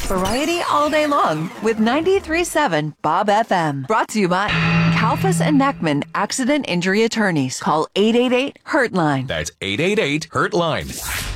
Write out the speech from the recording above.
Variety all day long with 93.7 Bob FM. Brought to you by Kalfas and Neckman Accident Injury Attorneys. Call 888-HURT-LINE. That's 888-HURT-LINE.